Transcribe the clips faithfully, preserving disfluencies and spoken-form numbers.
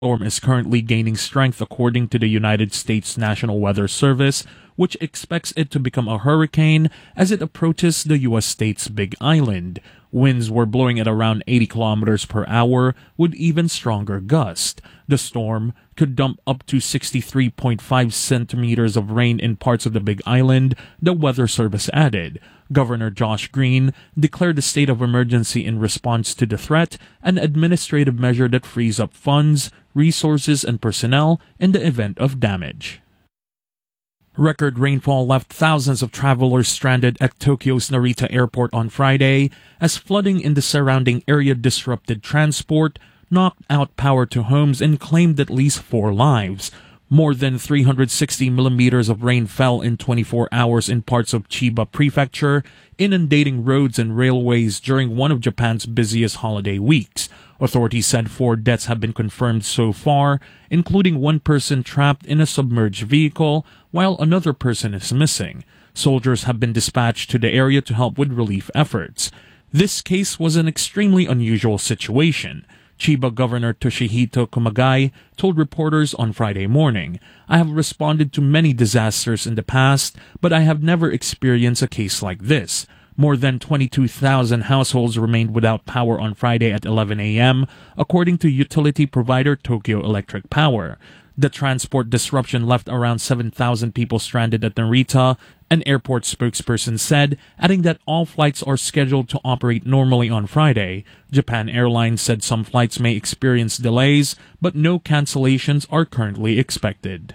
storm is currently gaining strength according to the United States National Weather Service, which expects it to become a hurricane as it approaches the U S state's Big Island. Winds were blowing at around eighty kilometers per hour with even stronger gusts. The storm could dump up to sixty-three point five centimeters of rain in parts of the Big Island, the Weather Service added. Governor Josh Green declared a state of emergency in response to the threat, an administrative measure that frees up funds, resources, and personnel in the event of damage. Record rainfall left thousands of travelers stranded at Tokyo's Narita Airport on Friday as flooding in the surrounding area disrupted transport, knocked out power to homes, and claimed at least four lives. More than three hundred sixty millimeters of rain fell in twenty-four hours in parts of Chiba Prefecture, inundating roads and railways during one of Japan's busiest holiday weeks. Authorities said four deaths have been confirmed so far, including one person trapped in a submerged vehicle, while another person is missing. Soldiers have been dispatched to the area to help with relief efforts. This case was an extremely unusual situation. Chiba Governor Toshihito Kumagai told reporters on Friday morning, "I have responded to many disasters in the past, but I have never experienced a case like this." More than twenty-two thousand households remained without power on Friday at eleven a.m., according to utility provider Tokyo Electric Power. The transport disruption left around seven thousand people stranded at Narita, an airport spokesperson said, adding that all flights are scheduled to operate normally on Friday. Japan Airlines said some flights may experience delays, but no cancellations are currently expected.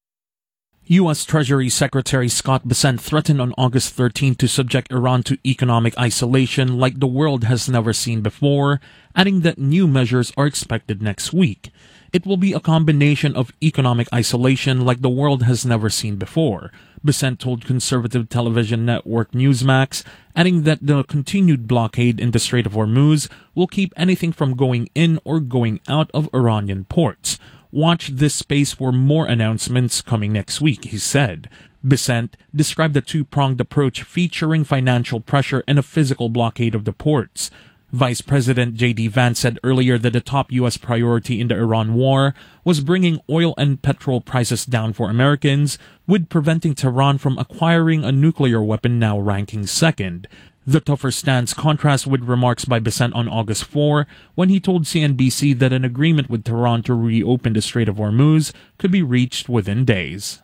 U S Treasury Secretary Scott Bessent threatened on August thirteenth to subject Iran to economic isolation like the world has never seen before, adding that new measures are expected next week. It will be a combination of economic isolation like the world has never seen before, Bessent told conservative television network Newsmax, adding that the continued blockade in the Strait of Hormuz will keep anything from going in or going out of Iranian ports. Watch this space for more announcements coming next week, he said. Bessent described a two-pronged approach featuring financial pressure and a physical blockade of the ports. Vice President J D Vance said earlier that the top U S priority in the Iran war was bringing oil and petrol prices down for Americans, with preventing Tehran from acquiring a nuclear weapon now ranking second. The tougher stance contrasts with remarks by Bessent on August fourth when he told C N B C that an agreement with Tehran to reopen the Strait of Hormuz could be reached within days.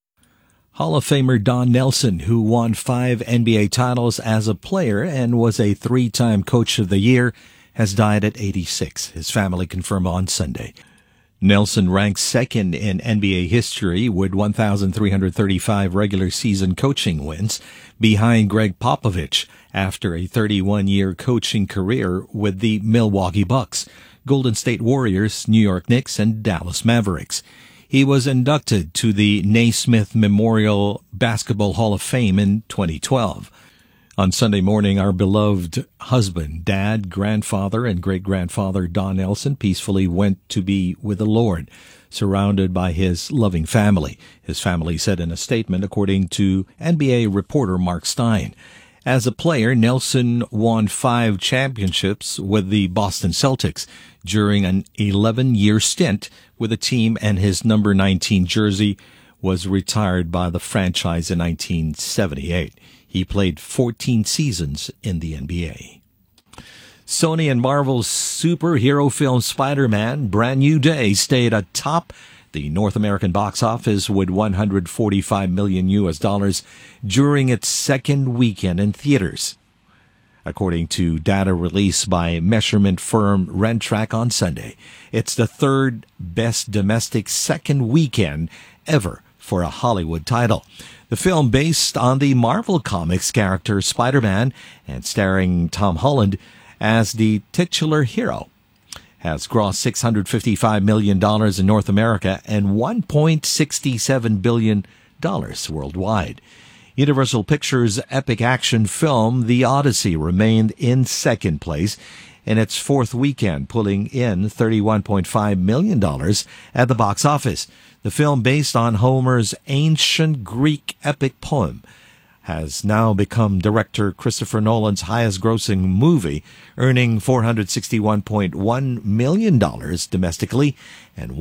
Hall of Famer Don Nelson, who won five N B A titles as a player and was a three-time Coach of the Year, has died at eighty-six, his family confirmed on Sunday. Nelson ranks second in N B A history with one thousand three hundred thirty-five regular season coaching wins, behind Greg Popovich after a thirty-one-year coaching career with the Milwaukee Bucks, Golden State Warriors, New York Knicks, and Dallas Mavericks. He was inducted to the Naismith Memorial Basketball Hall of Fame in twenty twelve. On Sunday morning, our beloved husband, dad, grandfather, and great-grandfather Don Nelson peacefully went to be with the Lord, surrounded by his loving family, his family said in a statement, according to N B A reporter Mark Stein. As a player, Nelson won five championships with the Boston Celtics during an eleven-year stint with the team, and his number nineteen jersey was retired by the franchise in nineteen seventy-eight. He played fourteen seasons in the N B A. Sony and Marvel's superhero film Spider-Man: Brand New Day stayed atop the North American box office with one hundred forty-five million U S dollars during its second weekend in theaters, according to data released by measurement firm Rentrak on Sunday. It's the third best domestic second weekend ever for a Hollywood title. The film, based on the Marvel Comics character Spider-Man and starring Tom Holland as the titular hero, has grossed six hundred fifty-five million dollars in North America and one point six seven billion dollars worldwide. Universal Pictures' epic action film The Odyssey remained in second place in its fourth weekend, pulling in thirty-one point five million dollars at the box office. The film, based on Homer's ancient Greek epic poem, has now become director Christopher Nolan's highest-grossing movie, earning four hundred sixty-one point one million dollars domestically and